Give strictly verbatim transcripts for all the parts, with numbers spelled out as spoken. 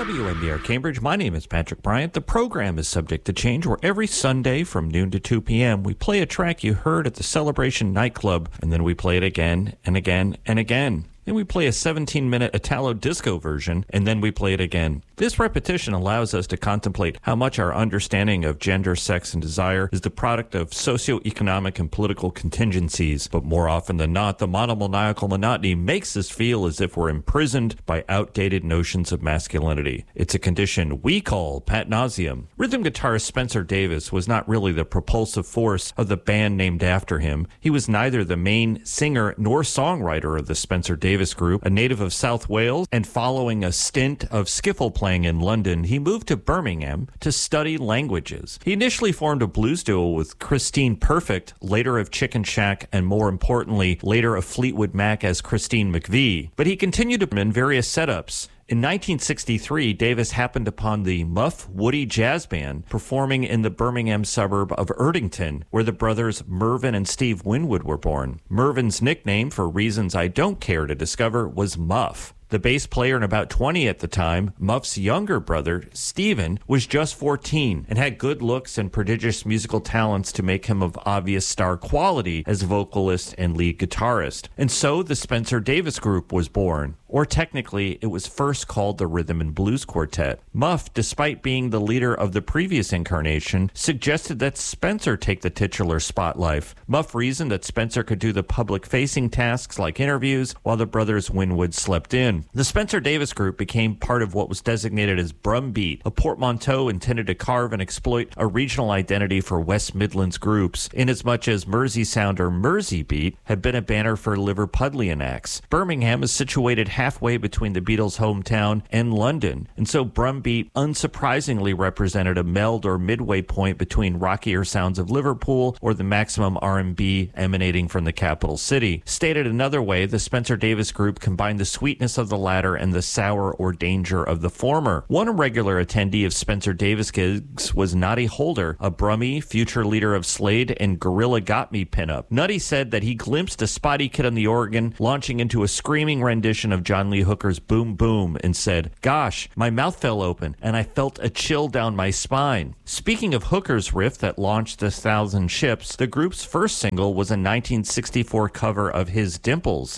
W M B R Cambridge. My name is Patrick Bryant. The program is subject to change, where every Sunday from noon to two p.m. we play a track you heard at the Celebration nightclub, and then we play it again and again and again. Then we play a seventeen-minute Italo disco version, and then we play it again. This repetition allows us to contemplate how much our understanding of gender, sex, and desire is the product of socioeconomic and political contingencies. But more often than not, the monomaniacal monotony makes us feel as if we're imprisoned by outdated notions of masculinity. It's a condition we call pat nauseum. Rhythm guitarist Spencer Davis was not really the propulsive force of the band named after him. He was neither the main singer nor songwriter of the Spencer Davis Davis Group, a native of South Wales, and following a stint of skiffle playing in London, he moved to Birmingham to study languages. He initially formed a blues duo with Christine Perfect, later of Chicken Shack, and more importantly, later of Fleetwood Mac as Christine McVie. But he continued in various setups. In nineteen sixty-three, Davis happened upon the Muff Woody Jazz Band performing in the Birmingham suburb of Erdington, where the brothers Mervyn and Steve Winwood were born. Mervyn's nickname, for reasons I don't care to discover, was Muff. The bass player, and about twenty at the time, Muff's younger brother, Stephen, was just fourteen and had good looks and prodigious musical talents to make him of obvious star quality as vocalist and lead guitarist. And so the Spencer Davis Group was born. Or technically, it was first called the Rhythm and Blues Quartet. Muff, despite being the leader of the previous incarnation, suggested that Spencer take the titular spotlight. Muff reasoned that Spencer could do the public-facing tasks like interviews, while the brothers Winwood slept in. The Spencer Davis Group became part of what was designated as Brumbeat, a portmanteau intended to carve and exploit a regional identity for West Midlands groups, inasmuch as Merseysound or Merseybeat had been a banner for Liverpudlian acts. Birmingham is situated halfway between the Beatles' hometown and London, and so Brumbeat unsurprisingly represented a meld or midway point between rockier sounds of Liverpool or the maximum R and B emanating from the capital city. Stated another way, the Spencer Davis Group combined the sweetness of the latter and the sour or danger of the former. One regular attendee of Spencer Davis gigs was Noddy Holder, a Brummie, future leader of Slade and Gorilla Got Me pinup. Nutty said that he glimpsed a spotty kid on the organ launching into a screaming rendition of John Lee Hooker's Boom Boom and said, "Gosh, my mouth fell open and I felt a chill down my spine." Speaking of Hooker's riff that launched a thousand ships, the group's first single was a nineteen sixty-four cover of his Dimples.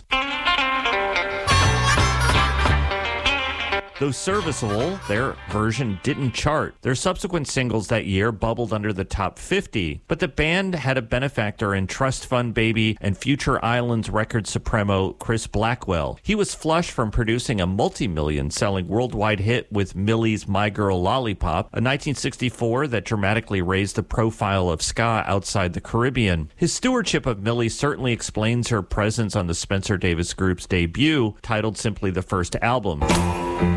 Though serviceable, their version didn't chart. Their subsequent singles that year bubbled under the top fifty, but the band had a benefactor in Trust Fund Baby and Future Islands record supremo Chris Blackwell. He was flush from producing a multi-million selling worldwide hit with Millie's My Girl Lollipop, a nineteen sixty-four that dramatically raised the profile of ska outside the Caribbean. His stewardship of Millie certainly explains her presence on the Spencer Davis Group's debut, titled simply The First Album.